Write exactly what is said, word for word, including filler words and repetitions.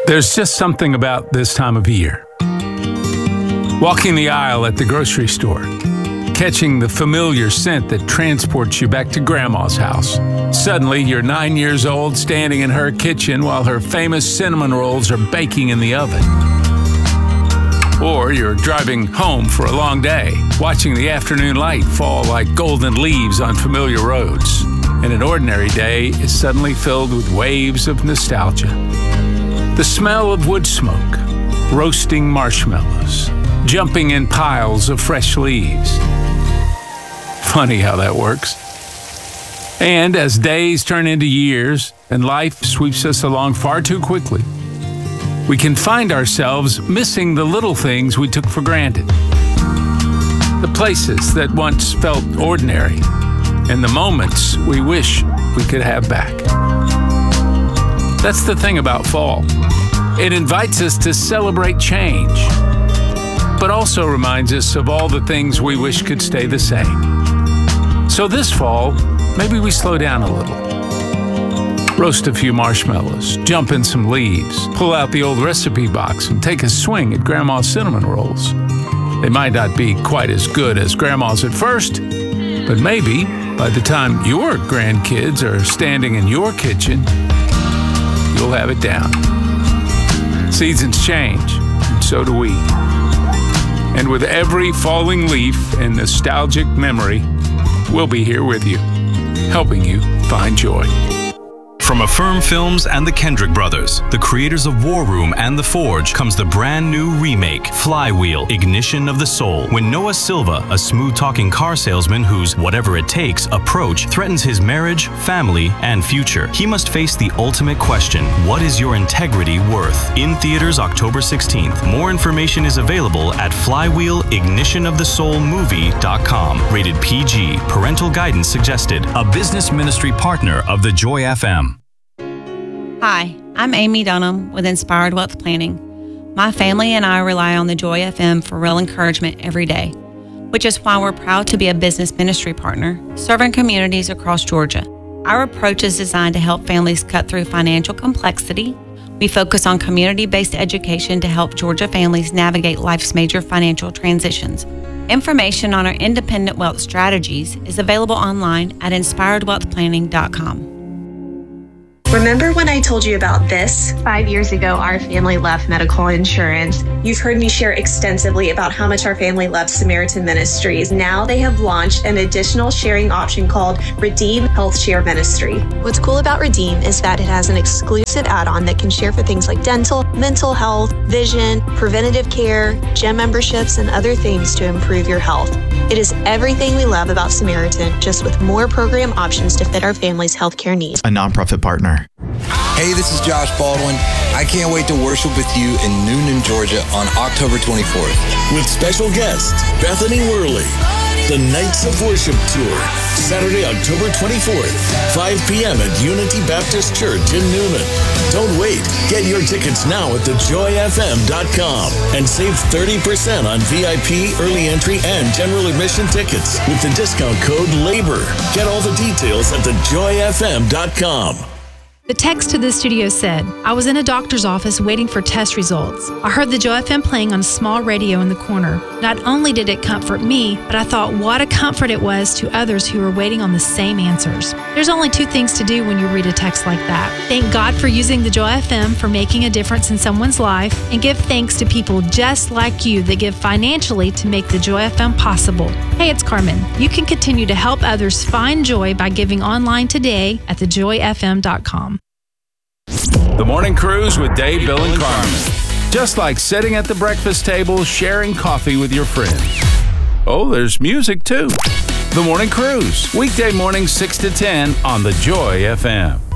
There's just something about this time of year. Walking the aisle at the grocery store, catching the familiar scent that transports you back to Grandma's house. Suddenly, you're nine years old, standing in her kitchen while her famous cinnamon rolls are baking in the oven. Or you're driving home for a long day, watching the afternoon light fall like golden leaves on familiar roads. And an ordinary day is suddenly filled with waves of nostalgia. The smell of wood smoke, roasting marshmallows, jumping in piles of fresh leaves. Funny how that works. And as days turn into years and life sweeps us along far too quickly, we can find ourselves missing the little things we took for granted. The places that once felt ordinary, and the moments we wish we could have back. That's the thing about fall. It invites us to celebrate change, but also reminds us of all the things we wish could stay the same. So this fall, maybe we slow down a little. Roast a few marshmallows, jump in some leaves, pull out the old recipe box and take a swing at Grandma's cinnamon rolls. They might not be quite as good as Grandma's at first, but maybe by the time your grandkids are standing in your kitchen, you'll have it down. Seasons change, and so do we. And with every falling leaf and nostalgic memory, we'll be here with you, helping you find joy. From Affirm Films and the Kendrick Brothers, the creators of War Room and The Forge, comes the brand new remake, Flywheel, Ignition of the Soul. When Noah Silva, a smooth-talking car salesman whose whatever it takes approach threatens his marriage, family, and future, he must face the ultimate question: what is your integrity worth? In theaters October sixteenth. More information is available at flywheel ignition of the soul movie dot com. Rated P G. Parental guidance suggested. A business ministry partner of the Joy F M. Hi, I'm Amy Dunham with Inspired Wealth Planning. My family and I rely on the Joy F M for real encouragement every day, which is why we're proud to be a business ministry partner, serving communities across Georgia. Our approach is designed to help families cut through financial complexity. We focus on community-based education to help Georgia families navigate life's major financial transitions. Information on our independent wealth strategies is available online at inspired wealth planning dot com. Remember when I told you about this? Five years ago, our family left medical insurance. You've heard me share extensively about how much our family loves Samaritan Ministries. Now they have launched an additional sharing option called Redeem Health Share Ministry. What's cool about Redeem is that it has an exclusive add-on that can share for things like dental, mental health, vision, preventative care, gym memberships, and other things to improve your health. It is everything we love about Samaritan, just with more program options to fit our family's healthcare needs. A nonprofit partner. Hey, this is Josh Baldwin. I can't wait to worship with you in Noonan, Georgia on October twenty-fourth. With special guest, Bethany Worley. The Nights of Worship Tour, Saturday, October twenty-fourth, five p.m. at Unity Baptist Church in Noonan. Don't wait. Get your tickets now at the joy f m dot com and save thirty percent on V I P, early entry, and general admission tickets with the discount code LABOR. Get all the details at the joy f m dot com. The text to the studio said, I was in a doctor's office waiting for test results. I heard the Joy F M playing on a small radio in the corner. Not only did it comfort me, but I thought what a comfort it was to others who were waiting on the same answers. There's only two things to do when you read a text like that. Thank God for using the Joy F M for making a difference in someone's life, and give thanks to people just like you that give financially to make the Joy F M possible. Hey, it's Carmen. You can continue to help others find joy by giving online today at the joy f m dot com. The Morning Cruise with Dave, Bill, and Carmen. Just like sitting at the breakfast table, sharing coffee with your friends. Oh, there's music too. The Morning Cruise, weekday mornings six to ten on the Joy F M.